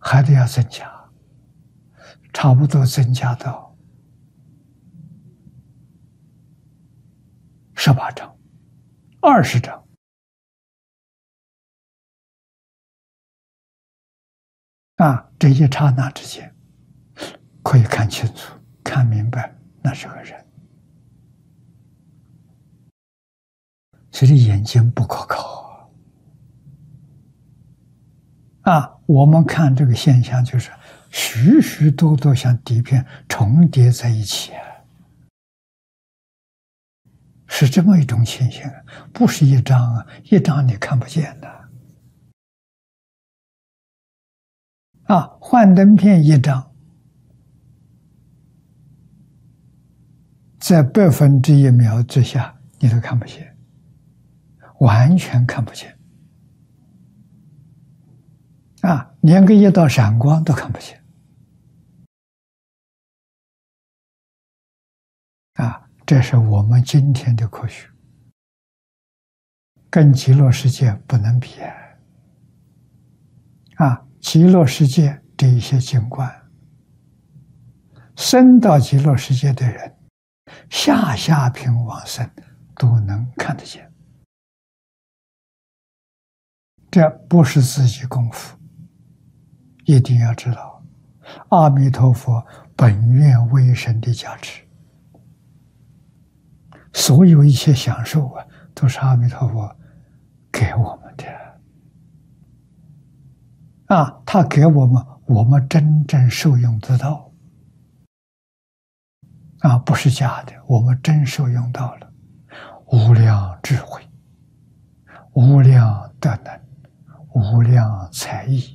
还得要增加，差不多增加到18章、20章。这一刹那之间，可以看清楚、看明白，那是个人。所以眼睛不可靠我们看这个现象，就是许许多多像底片重叠在一起是这么一种情形，不是一张一张你看不见的幻灯片一张，在1/100秒之下你都看不见，完全看不见连个一道闪光都看不见这是我们今天的科学，跟极乐世界不能比极乐世界这一些景观，升到极乐世界的人，下品往生都能看得见。这不是自己功夫，一定要知道阿弥陀佛本愿威神的加持，所有一切享受都是阿弥陀佛给我们的他给我们，我们真正受用得到不是假的，我们真受用到了无量智慧、无量德能、无量才艺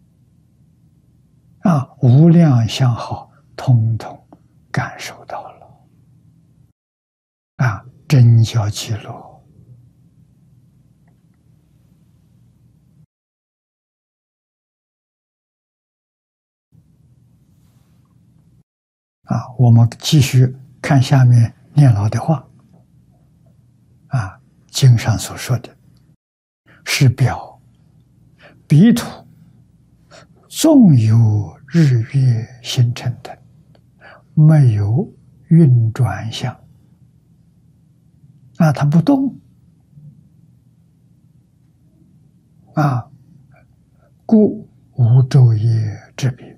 无量相好，通通感受到了真叫极乐我们继续看下面念老的话经上所说的是表彼土纵有日月星辰等，没有运转相它不动故无昼夜之别，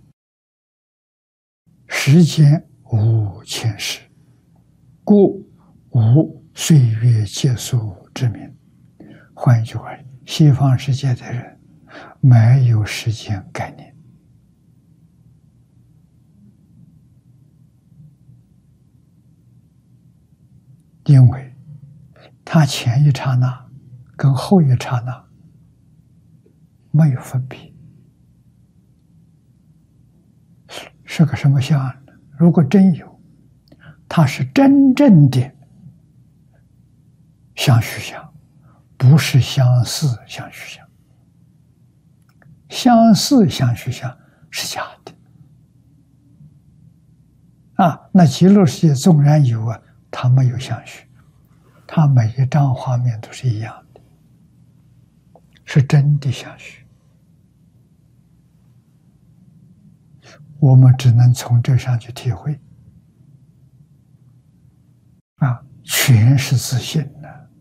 时间无前世，故无岁月结束之名。换一句话，西方世界的人没有时间概念，因为他前一刹那跟后一刹那没有分别，是个什么相呢？如果真有，它是真正的相续相，不是相似相续相。相似相续相是假的那极乐世界纵然有它没有相续，它每一张画面都是一样的，是真的相续。我们只能从这上去体会全是自信的，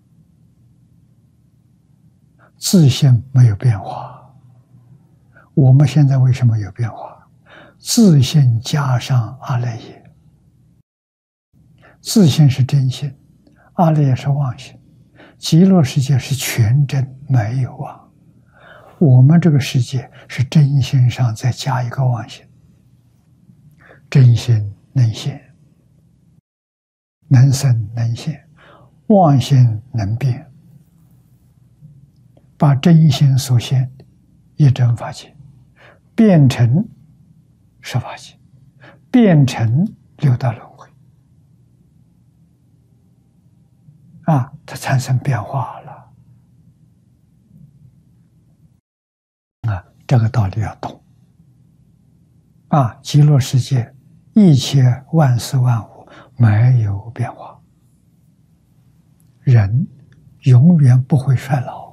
自信没有变化。我们现在为什么有变化？自信加上阿赖耶，自信是真心，阿赖耶是妄心，极乐世界是全真，没有妄。我们这个世界是真心上再加一个妄心，真心能现，能生能现，妄心能变，把真心所现一真法界变成十法界，变成六道轮回它产生变化了这个道理要懂极乐世界一切万事万物没有变化，人永远不会衰老